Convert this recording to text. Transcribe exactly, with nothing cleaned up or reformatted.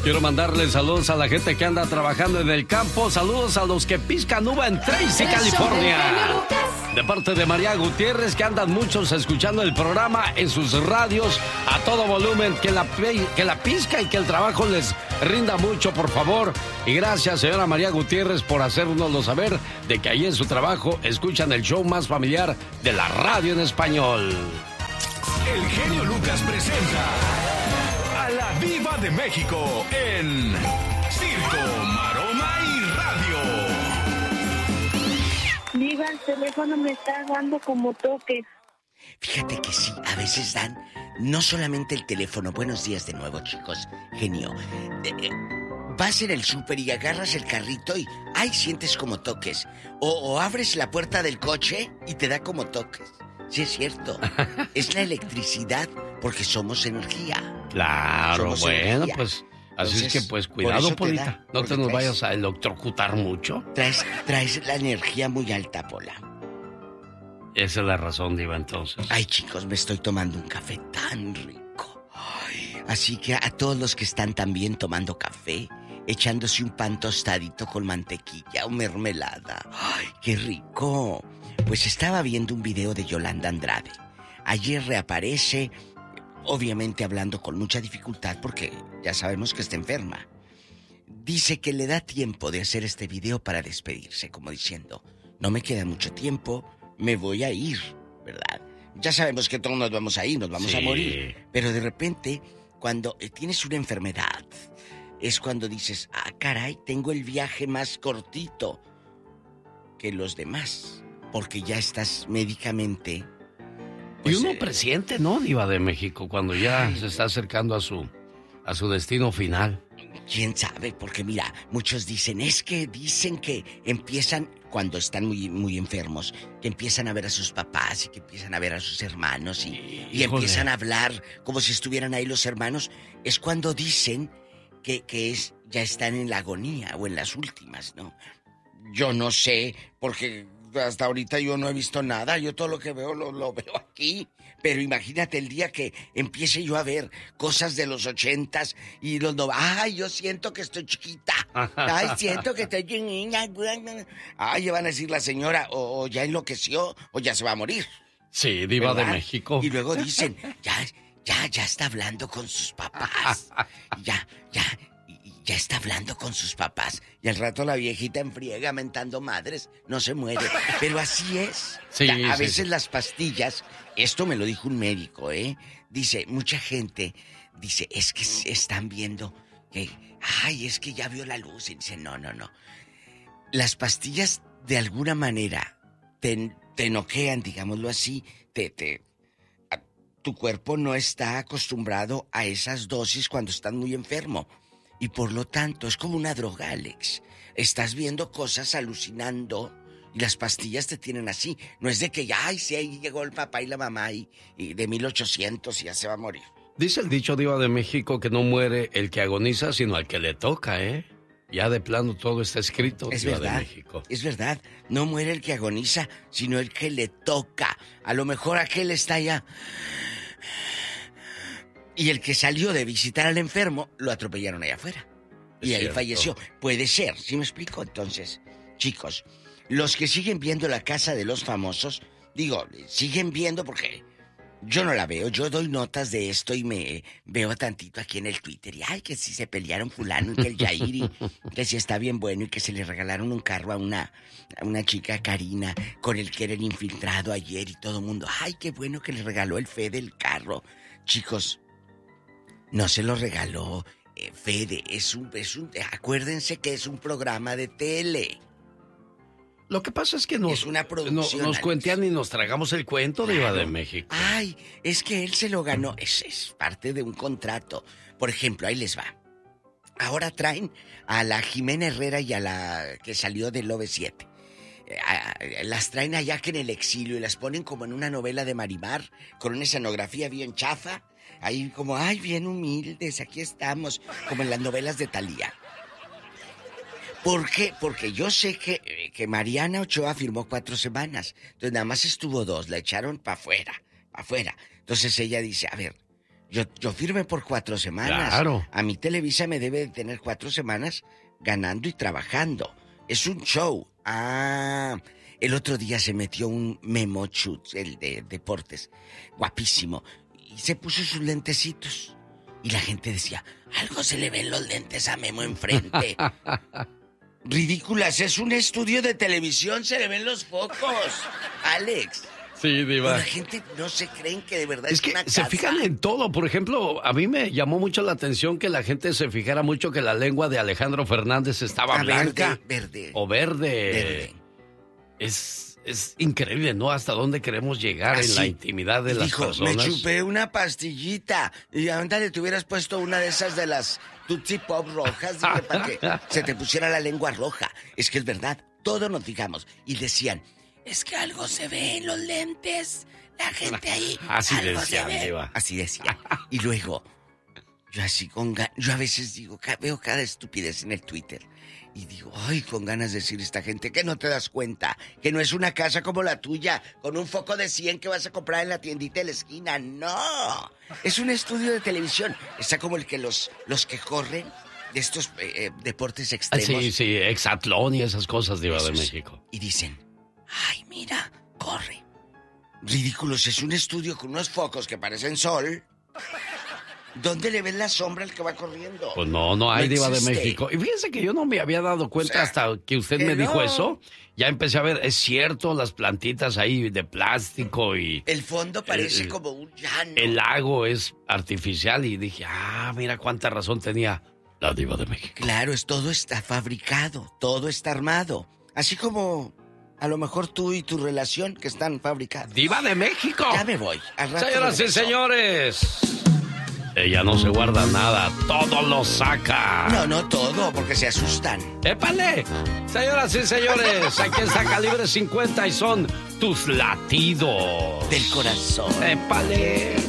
Quiero mandarle saludos a la gente que anda trabajando en el campo. Saludos a los que piscan uva en Tracy, California. De parte de María Gutiérrez, que andan muchos escuchando el programa en sus radios a todo volumen. Que la, que la pizca y que el trabajo les rinda mucho, por favor. Y gracias, señora María Gutiérrez, por hacérnoslo saber de que ahí en su trabajo escuchan el show más familiar de la radio en español. El genio Lucas presenta a la Diva de México en Circo, Maroma y Radio. Diva, el teléfono me está dando como toques. Fíjate que sí, a veces dan no solamente el teléfono. Buenos días de nuevo, chicos. Genio. Eh, eh, vas en el súper y agarras el carrito y ¡ay! Sientes como toques. O, o abres la puerta del coche y te da como toques. Sí, es cierto. Es la electricidad, porque somos energía. Claro, somos bueno, energía. pues así Entonces, es que pues cuidado, Polita. Da, no te nos traes, vayas a electrocutar mucho. Traes, traes la energía muy alta, Pola. Esa es la razón, Diva, entonces. Ay, chicos, me estoy tomando un café tan rico. Ay, así que a todos los que están también tomando café, echándose un pan tostadito con mantequilla o mermelada. ¡Ay, qué rico! Pues estaba viendo un video de Yolanda Andrade. Ayer reaparece, obviamente hablando con mucha dificultad porque ya sabemos que está enferma. Dice que le da tiempo de hacer este video para despedirse, como diciendo, no me queda mucho tiempo, me voy a ir, ¿verdad? Ya sabemos que todos nos vamos a ir, nos vamos sí. a morir. Pero de repente, cuando tienes una enfermedad, es cuando dices, ah, caray, tengo el viaje más cortito que los demás. Porque ya estás médicamente... Pues, y uno eh, presiente, ¿no, Diva de México? Cuando ya ay, se está acercando a su, a su destino final. ¿Quién sabe? Porque mira, muchos dicen, es que dicen que empiezan, cuando están muy, muy enfermos, que empiezan a ver a sus papás y que empiezan a ver a sus hermanos y, y empiezan a hablar como si estuvieran ahí los hermanos. Es cuando dicen que, que es, ya están en la agonía o en las últimas, ¿no? Yo no sé, porque... hasta ahorita yo no he visto nada, yo todo lo que veo lo, lo veo aquí. Pero imagínate el día que empiece yo a ver cosas de los ochentas y los no... ¡Ay, yo siento que estoy chiquita! ¡Ay, siento que estoy niña! ¡Ay, ya van a decir la señora, o, o ya enloqueció, o ya se va a morir! Sí, Diva ¿verdad? De México. Y luego dicen, ya, ya, ya está hablando con sus papás. Ya, ya... Ya está hablando con sus papás. Y al rato la viejita enfriega mentando madres. No se muere. Pero así es. Sí, a sí, veces sí. Las pastillas... Esto me lo dijo un médico, ¿eh? Dice, mucha gente... Dice, es que están viendo que... Ay, es que ya vio la luz. Y dice, no, no, no. Las pastillas, de alguna manera, te, te noquean, digámoslo así. Te... te a, tu cuerpo no está acostumbrado a esas dosis cuando estás muy enfermo. Y por lo tanto, es como una droga, Alex. Estás viendo cosas, alucinando, y las pastillas te tienen así. No es de que ya, ay, sí, ahí llegó el papá y la mamá y, y de mil ochocientos y ya se va a morir. Dice el dicho, Diva de México, que no muere el que agoniza, sino al que le toca, ¿eh? Ya de plano todo está escrito, es Diva verdad, de México. Es verdad, no muere el que agoniza, sino el que le toca. A lo mejor aquel está allá... Y el que salió de visitar al enfermo, lo atropellaron allá afuera. Y ahí falleció. Puede ser, ¿sí me explico? Entonces, chicos, los que siguen viendo La Casa de los Famosos, digo, siguen viendo porque yo no la veo. Yo doy notas de esto y me veo tantito aquí en el Twitter. Y ay, que si se pelearon fulano y que el Yair y que si está bien bueno y que se le regalaron un carro a una, a una chica, Karina, con el que era el infiltrado ayer y todo el mundo. Ay, qué bueno que le regaló el Fede el carro. Chicos... No se lo regaló eh, Fede, es un, es un... Acuérdense que es un programa de tele. Lo que pasa es que nos, es una producción, no, nos cuentean y nos tragamos el cuento, claro. Diva de México. Ay, es que él se lo ganó, es, es parte de un contrato. Por ejemplo, ahí les va. Ahora traen a la Jimena Herrera y a la que salió del Love siete. Las traen allá que en el exilio y las ponen como en una novela de Marimar, con una escenografía bien chafa. Ahí como, ay, bien humildes, aquí estamos, como en las novelas de Thalía. ¿Por qué? Porque yo sé que, que Mariana Ochoa firmó cuatro semanas. Entonces nada más estuvo dos, la echaron para afuera, para afuera. Entonces ella dice, a ver, Yo, yo firmé por cuatro semanas. Claro. A mí Televisa me debe de tener cuatro semanas ganando y trabajando. Es un show. Ah, el otro día se metió un Memo Chutz, el de deportes, guapísimo, y se puso sus lentecitos. Y la gente decía, algo se le ven los lentes a Memo enfrente. Ridículas, es un estudio de televisión, se le ven los focos, Alex. Sí, Diva. La gente no se creen que de verdad es, es que una se casa. fijan en todo. Por ejemplo, a mí me llamó mucho la atención que la gente se fijara mucho que la lengua de Alejandro Fernández estaba Ah, blanca. Verde, verde. O verde. Verde. Es, es increíble, ¿no? Hasta dónde queremos llegar Así. en la intimidad de Y las dijo, personas. me chupé una pastillita. Y ándale, te hubieras puesto una de esas de las Tootsie Pop rojas, dije, para que se te pusiera la lengua roja. Es que es verdad, todos nos fijamos. Y decían, es que algo se ve en los lentes. La gente ahí. Así algo decía, se ve. Diva. Así decía. Y luego, yo así con ganas, yo a veces digo, ca- veo cada estupidez en el Twitter. Y digo, ay, con ganas de decir a esta gente que no te das cuenta, que no es una casa como la tuya, con un foco de cien que vas a comprar en la tiendita de la esquina. No, es un estudio de televisión. Está como el que los, los que corren de estos eh, deportes Ah, extremos. sí, sí, hexatlón y esas cosas, Diva de Esos. México. Y dicen, ay, mira, corre. Ridículos, es un estudio con unos focos que parecen sol. ¿Dónde le ves la sombra al que va corriendo? Pues no, no hay No Diva de existe. México. Y fíjese que yo no me había dado cuenta O sea, hasta que usted que me dijo no. eso. Ya empecé a ver, es cierto, las plantitas ahí de plástico y El fondo parece El- como un llano. el lago es artificial. Y dije, ah, mira cuánta razón tenía la Diva de México. Claro, es todo está fabricado, todo está armado. Así como a lo mejor tú y tu relación que están fabricados. ¡Diva de México! Ya me voy. Al rato Señoras y regreso. señores, ella no se guarda nada, todo lo saca. No, no todo, porque se asustan. ¡Épale! Señoras y señores, aquí está Calibre cincuenta y son tus latidos Del corazón. ¡Épale!